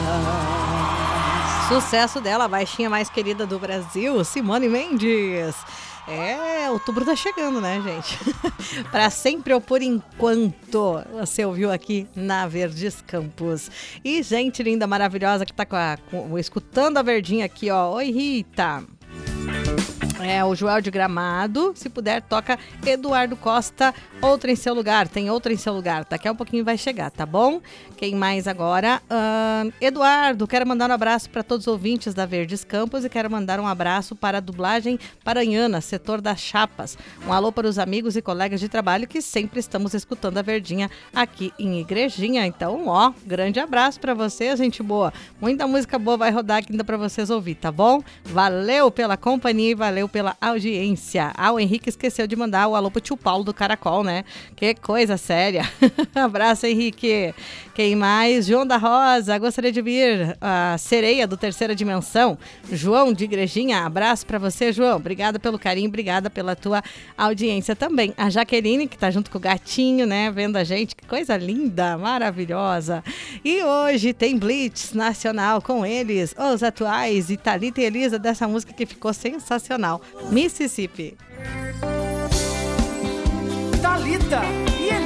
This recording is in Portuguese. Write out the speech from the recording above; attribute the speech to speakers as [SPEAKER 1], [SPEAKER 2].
[SPEAKER 1] Sucesso dela, a baixinha mais querida do Brasil, Simone Mendes. Outubro tá chegando, né, gente? Para sempre ou por enquanto, você ouviu aqui na Verdes Campos. E gente linda, maravilhosa que tá escutando a Verdinha aqui, ó. Oi, Rita. O Joel de Gramado, se puder, toca Eduardo Costa, Outra em Seu Lugar, tem Outra em Seu Lugar, daqui a um pouquinho vai chegar, tá bom? Quem mais agora? Eduardo, quero mandar um abraço para todos os ouvintes da Verdes Campos e quero mandar um abraço para a dublagem paranhana, setor das chapas. Um alô para os amigos e colegas de trabalho que sempre estamos escutando a Verdinha aqui em Igrejinha, então, grande abraço para vocês, gente boa. Muita música boa vai rodar aqui ainda para vocês ouvir, tá bom? Valeu pela companhia e valeu pela audiência. O Henrique esqueceu de mandar o alô pro tio Paulo do Caracol, né? Que coisa séria. Abraço, Henrique. Quem mais? João da Rosa, gostaria de vir a sereia do Terceira Dimensão. João de Igrejinha, abraço pra você, João. Obrigada pelo carinho, obrigada pela tua audiência também. A Jaqueline, que tá junto com o gatinho, né? Vendo a gente, que coisa linda, maravilhosa. E hoje tem Blitz Nacional com eles, os atuais, e Thalita e Elisa, dessa música que ficou sensacional. Mississippi.
[SPEAKER 2] Thalita.